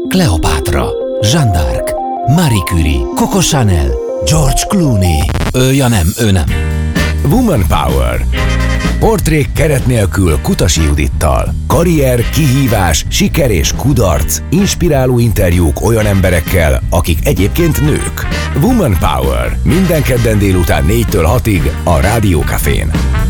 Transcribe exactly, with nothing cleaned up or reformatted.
Kleopátra, Jeanne d'Arc, Marie Curie, Coco Chanel, George Clooney. Ő, ja nem, ő nem. Woman Power. Portrék keret nélkül Kutasi Judittal. Karrier, kihívás, siker és kudarc. Inspiráló interjúk olyan emberekkel, akik egyébként nők. Woman Power. Minden kedden délután négytől hatig a Rádió Cafén.